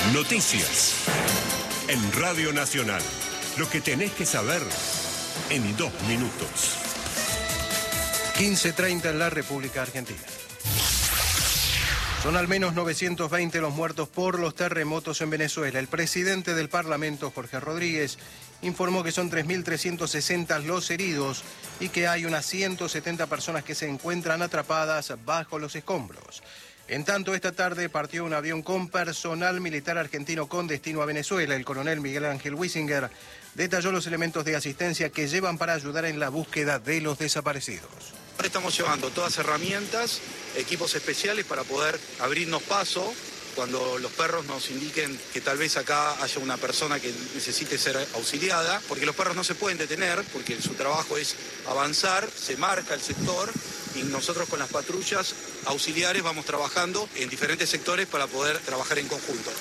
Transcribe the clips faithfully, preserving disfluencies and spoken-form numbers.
Noticias. En Radio Nacional. Lo que tenés que saber en dos minutos. quince treinta en la República Argentina. Son al menos novecientos veinte los muertos por los terremotos en Venezuela. El presidente del Parlamento, Jorge Rodríguez, informó que son tres mil trescientos sesenta los heridos y que hay unas ciento setenta personas que se encuentran atrapadas bajo los escombros. En tanto, esta tarde partió un avión con personal militar argentino con destino a Venezuela. El coronel Miguel Ángel Wissinger detalló los elementos de asistencia que llevan para ayudar en la búsqueda de los desaparecidos. Estamos llevando todas herramientas, equipos especiales para poder abrirnos paso cuando los perros nos indiquen que tal vez acá haya una persona que necesite ser auxiliada, porque los perros no se pueden detener, porque su trabajo es avanzar, se marca el sector y nosotros con las patrullas auxiliares vamos trabajando en diferentes sectores para poder trabajar en conjunto.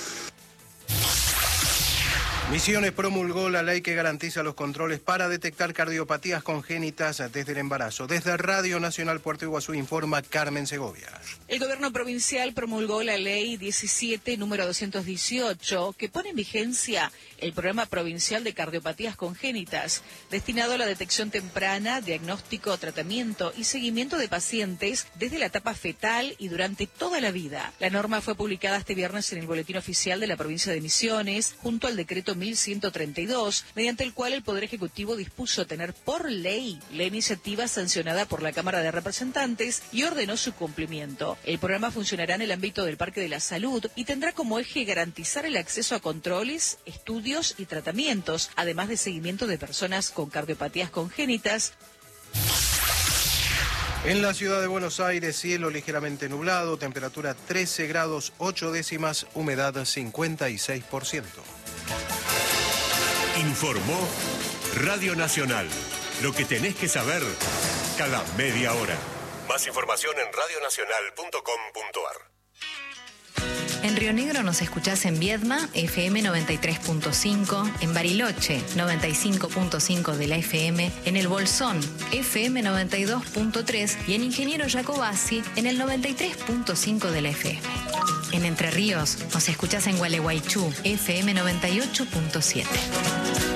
Misiones promulgó la ley que garantiza los controles para detectar cardiopatías congénitas desde el embarazo. Desde Radio Nacional Puerto Iguazú informa Carmen Segovia. El gobierno provincial promulgó la ley diecisiete, número doscientos dieciocho, que pone en vigencia el programa provincial de cardiopatías congénitas, destinado a la detección temprana, diagnóstico, tratamiento y seguimiento de pacientes desde la etapa fetal y durante toda la vida. La norma fue publicada este viernes en el Boletín Oficial de la provincia de Misiones, junto al decreto mil ciento treinta y dos, mediante el cual el Poder Ejecutivo dispuso tener por ley la iniciativa sancionada por la Cámara de Representantes y ordenó su cumplimiento. El programa funcionará en el ámbito del Parque de la Salud y tendrá como eje garantizar el acceso a controles, estudios y tratamientos, además de seguimiento de personas con cardiopatías congénitas. En la ciudad de Buenos Aires, cielo ligeramente nublado, temperatura trece grados ocho décimas, humedad cincuenta y seis por ciento. Informó Radio Nacional. Lo que tenés que saber cada media hora. Más información en radio nacional punto com punto ar. En Río Negro nos escuchás en Viedma, F M noventa y tres punto cinco, en Bariloche, noventa y cinco punto cinco de la F M, en El Bolsón, F M noventa y dos punto tres y en Ingeniero Jacobasi, en el noventa y tres punto cinco de la F M. En Entre Ríos nos escuchás en Gualeguaychú, F M noventa y ocho punto siete.